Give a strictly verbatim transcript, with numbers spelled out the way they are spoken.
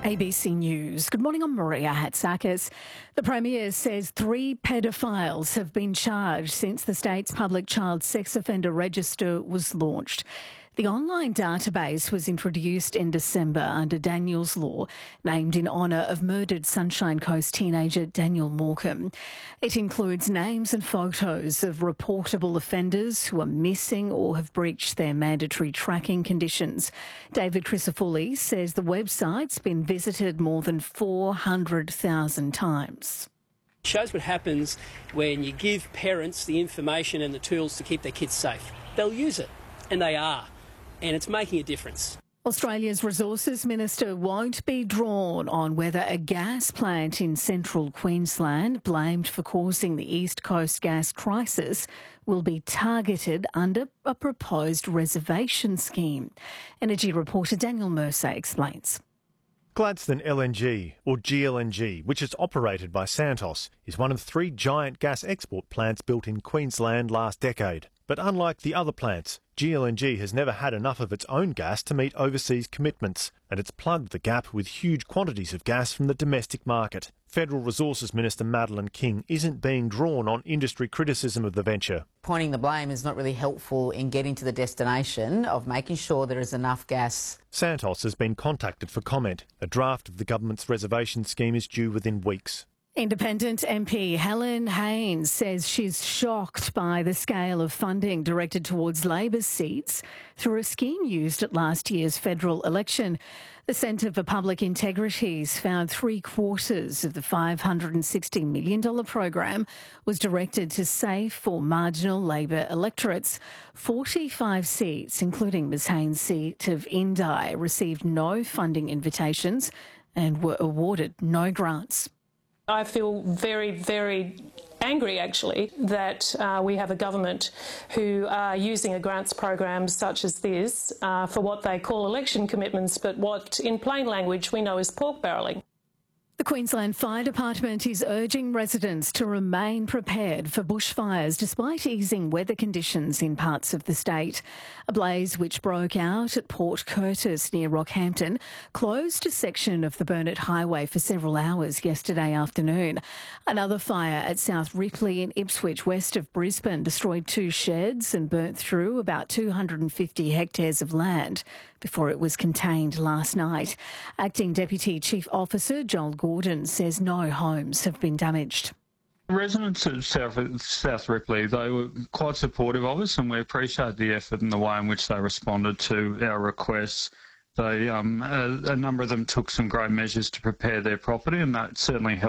A B C News. Good morning, I'm Maria Hatzakis. The Premier says three pedophiles have been charged since the state's public child sex offender register was launched. The online database was introduced in December under Daniel's Law, named in honour of murdered Sunshine Coast teenager Daniel Morecambe. It includes names and photos of reportable offenders who are missing or have breached their mandatory tracking conditions. David Crisafulli says the website's been visited more than four hundred thousand times. It shows what happens when you give parents the information and the tools to keep their kids safe. They'll use it, and they are. And it's making a difference. Australia's Resources Minister won't be drawn on whether a gas plant in central Queensland, blamed for causing the East Coast gas crisis, will be targeted under a proposed reservation scheme. Energy reporter Daniel Mercer explains. Gladstone L N G, or G L N G, which is operated by Santos, is one of three giant gas export plants built in Queensland last decade. But unlike the other plants, G L N G has never had enough of its own gas to meet overseas commitments, and it's plugged the gap with huge quantities of gas from the domestic market. Federal Resources Minister Madeleine King isn't being drawn on industry criticism of the venture. Pointing the blame is not really helpful in getting to the destination of making sure there is enough gas. Santos has been contacted for comment. A draft of the government's reservation scheme is due within weeks. Independent M P Helen Haines says she's shocked by the scale of funding directed towards Labor's seats through a scheme used at last year's federal election. The Centre for Public Integrity's found three quarters of the five hundred sixty million dollars program was directed to safe or marginal Labor electorates. forty-five seats, including Ms Haines' seat of Indi, received no funding invitations and were awarded no grants. I feel very, very angry, actually, that uh, we have a government who are using a grants program such as this uh, for what they call election commitments, but what, in plain language, we know is pork barrelling. The Queensland Fire Department is urging residents to remain prepared for bushfires despite easing weather conditions in parts of the state. A blaze which broke out at Port Curtis near Rockhampton closed a section of the Burnett Highway for several hours yesterday afternoon. Another fire at South Ripley in Ipswich, west of Brisbane, destroyed two sheds and burnt through about two hundred fifty hectares of land before it was contained last night. Acting Deputy Chief Officer Joel Gordon says no homes have been damaged. Residents of South, South Ripley, they were quite supportive of us, and we appreciate the effort and the way in which they responded to our requests. They, um, a, a number of them took some great measures to prepare their property, and that certainly helped.